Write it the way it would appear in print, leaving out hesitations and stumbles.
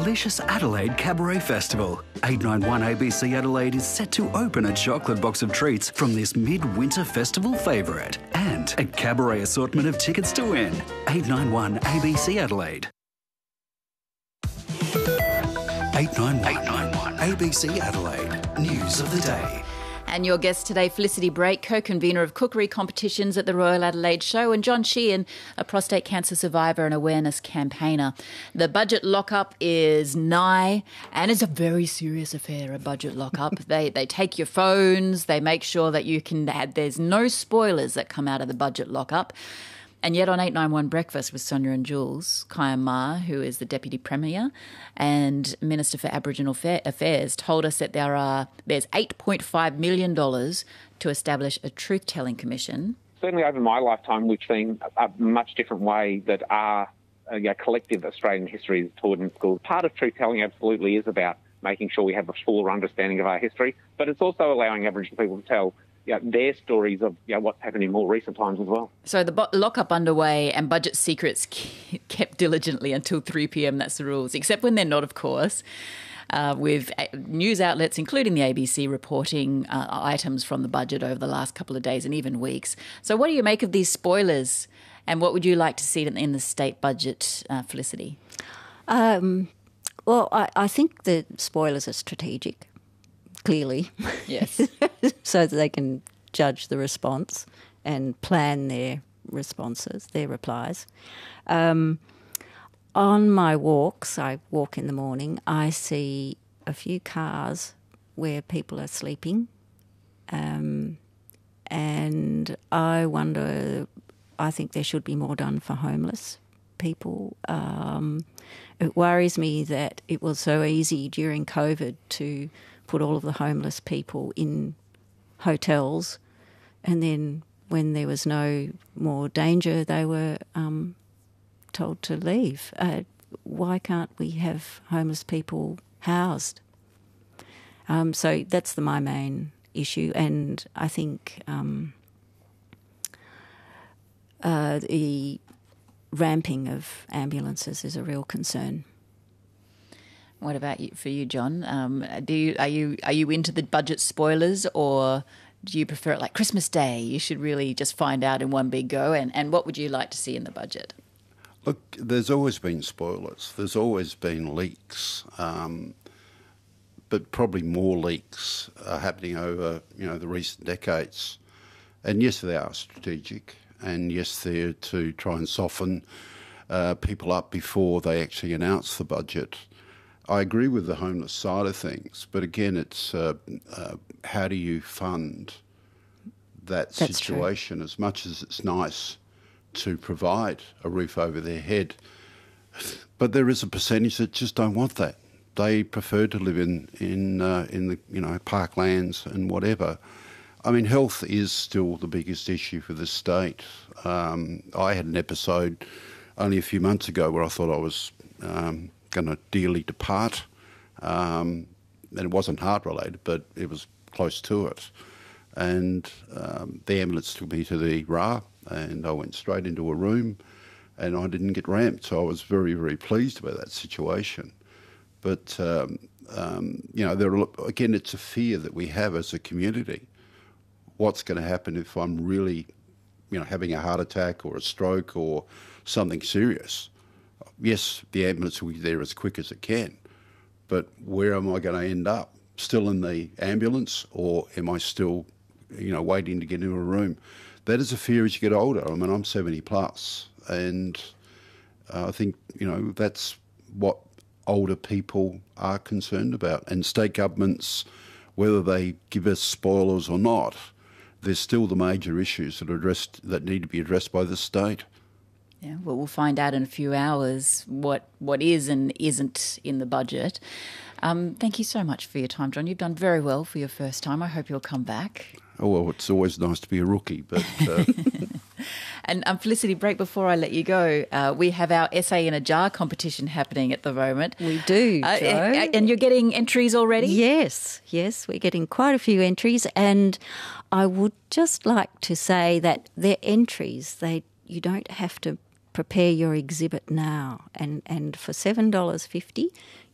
delicious Adelaide Cabaret Festival. 891 ABC Adelaide is set to open a chocolate box of treats from this mid-winter festival favourite and a cabaret assortment of tickets to win. 891 ABC Adelaide. 891 ABC Adelaide. News of the day. And your guest today, Felicity Brake, co-convener of cookery competitions at the Royal Adelaide Show, and John Sheehan, a prostate cancer survivor and awareness campaigner. The budget lockup is nigh, and it's a very serious affair, a budget lockup. They take your phones, they make sure that you can there's no spoilers that come out of the budget lockup. And yet on 891 Breakfast with Sonia and Jules, Kaya Ma, who is the Deputy Premier and Minister for Aboriginal Affairs, told us that there's $8.5 million to establish a truth-telling commission. Certainly over my lifetime, we've seen a much different way that our collective Australian history is taught in school. Part of truth-telling absolutely is about making sure we have a fuller understanding of our history, but it's also allowing Aboriginal people to tell their stories of what's happened in more recent times as well. So the lockup underway and budget secrets kept diligently until 3 p.m, that's the rules, except when they're not, of course, with news outlets, including the ABC, reporting items from the budget over the last couple of days and even weeks. So what do you make of these spoilers, and what would you like to see in the state budget, Felicity? Well, I think the spoilers are strategic. Clearly, yes, so that they can judge the response and plan their responses, their replies. On my walks, I walk in the morning, I see a few cars where people are sleeping, and I wonder, I think there should be more done for homeless people. It worries me that it was so easy during COVID to put all of the homeless people in hotels, and then when there was no more danger, they were told to leave. Why can't we have homeless people housed? So that's my main issue, and I think the ramping of ambulances is a real concern. What about for you, John? Are you into the budget spoilers, or do you prefer it like Christmas Day? You should really just find out in one big go. And what would you like to see in the budget? Look, there's always been spoilers. There's always been leaks, but probably more leaks are happening over the recent decades. And yes, they are strategic, and yes, they're to try and soften people up before they actually announce the budget. I agree with the homeless side of things, but again, it's how do you fund that That's situation? True. As much as it's nice to provide a roof over their head, but there is a percentage that just don't want that. They prefer to live in the parklands and whatever. I mean, health is still the biggest issue for the state. I had an episode only a few months ago where I thought I was going to dearly depart, and it wasn't heart related, but it was close to it. And the ambulance took me to the RA, and I went straight into a room, and I didn't get ramped. So I was very, very pleased about that situation. But there are, again, it's a fear that we have as a community. What's going to happen if I'm really, having a heart attack or a stroke or something serious? Yes, the ambulance will be there as quick as it can, but where am I going to end up? Still in the ambulance, or am I still, waiting to get into a room? That is a fear as you get older. I mean, I'm 70 plus, and I think, that's what older people are concerned about. And state governments, whether they give us spoilers or not, there's still the major issues that need to be addressed by the state. Yeah, well, we'll find out in a few hours what is and isn't in the budget. Thank you so much for your time, John. You've done very well for your first time. I hope you'll come back. Oh, well, it's always nice to be a rookie, but... And Felicity Brake, before I let you go, we have our Essay in a Jar competition happening at the moment. We do, Jo. And you're getting entries already? Yes, we're getting quite a few entries, and I would just like to say that they're entries. You don't have to prepare your exhibit now, and for $7.50